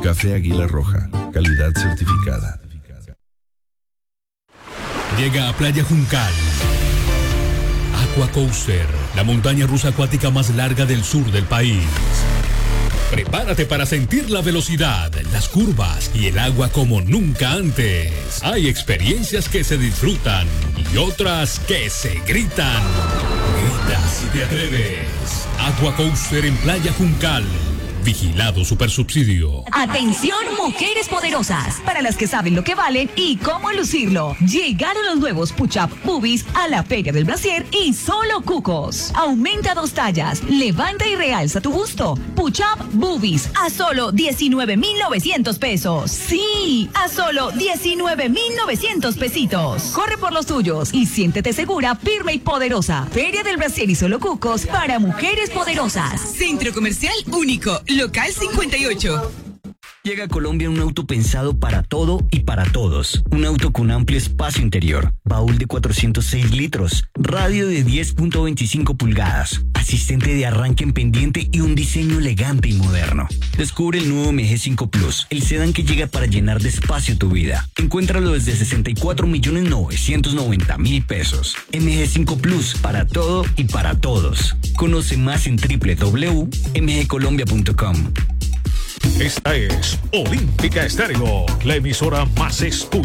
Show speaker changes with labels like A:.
A: Café Águila Roja, calidad certificada.
B: Llega a Playa Juncal Aqua Coaster, la montaña rusa acuática más larga del sur del país. Prepárate para sentir la velocidad, las curvas y el agua como nunca antes. Hay experiencias que se disfrutan y otras que se gritan. Grita si te atreves. Aqua Coaster en Playa Juncal. Vigilado Supersubsidio.
C: Atención, mujeres poderosas, para las que saben lo que vale y cómo lucirlo. Llegaron los nuevos Push-Up Boobies a la Feria del Brasier y solo cucos. Aumenta 2 tallas, levanta y realza tu busto. Push-Up Boobies a solo 19,900 pesos. Sí, a solo 19,900 pesitos. Corre por los tuyos y siéntete segura, firme y poderosa. Feria del Brasier y solo cucos para mujeres poderosas.
D: Centro Comercial Único. Local 58.
E: Llega a Colombia un auto pensado para todo y para todos. Un auto con amplio espacio interior, baúl de 406 litros, radio de 10.25 pulgadas, asistente de arranque en pendiente y un diseño elegante y moderno. Descubre el nuevo MG5 Plus, el sedán que llega para llenar de espacio tu vida. Encuéntralo desde 64,990,000 pesos. MG5 Plus, para todo y para todos. Conoce más en www.mgcolombia.com.
F: Esta es Olímpica Estéreo, la emisora más escuchada